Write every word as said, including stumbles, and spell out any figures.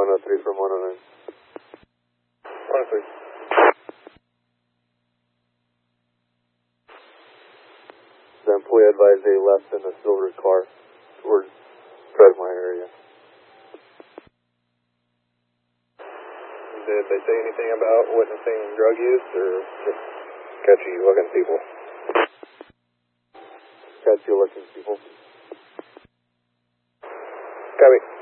one oh three from one oh nine. one oh three. The employee advised they left in a silver car towards Presmire area. Did they say anything about witnessing drug use or just sketchy looking people? Sketchy looking people. Copy.